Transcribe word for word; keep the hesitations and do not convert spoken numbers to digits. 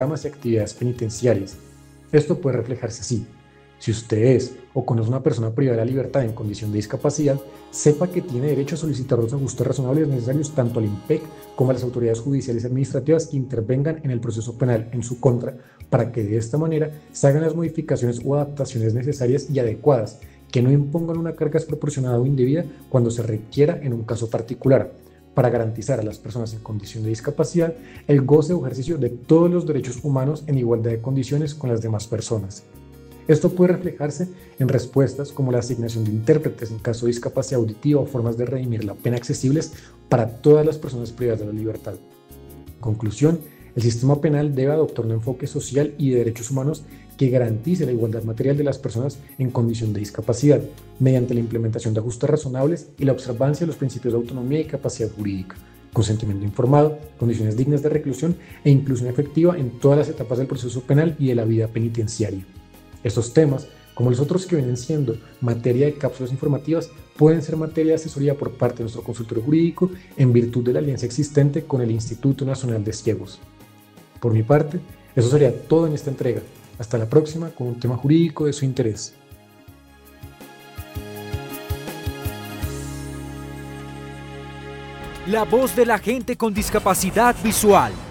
programas y actividades penitenciarias. Esto puede reflejarse así. Si usted es o conoce una persona privada de la libertad en condición de discapacidad, sepa que tiene derecho a solicitar los ajustes razonables necesarios tanto al IMPEC como a las autoridades judiciales y administrativas que intervengan en el proceso penal en su contra, para que de esta manera se hagan las modificaciones o adaptaciones necesarias y adecuadas, que no impongan una carga desproporcionada o indebida cuando se requiera en un caso particular, para garantizar a las personas en condición de discapacidad el goce o ejercicio de todos los derechos humanos en igualdad de condiciones con las demás personas. Esto puede reflejarse en respuestas como la asignación de intérpretes en caso de discapacidad auditiva o formas de redimir la pena accesibles para todas las personas privadas de la libertad. En conclusión, el sistema penal debe adoptar un enfoque social y de derechos humanos que garantice la igualdad material de las personas en condición de discapacidad, mediante la implementación de ajustes razonables y la observancia de los principios de autonomía y capacidad jurídica, consentimiento informado, condiciones dignas de reclusión e inclusión efectiva en todas las etapas del proceso penal y de la vida penitenciaria. Estos temas, como los otros que vienen siendo materia de cápsulas informativas, pueden ser materia de asesoría por parte de nuestro consultorio jurídico en virtud de la alianza existente con el Instituto Nacional de Ciegos. Por mi parte, eso sería todo en esta entrega. Hasta la próxima con un tema jurídico de su interés. La voz de la gente con discapacidad visual.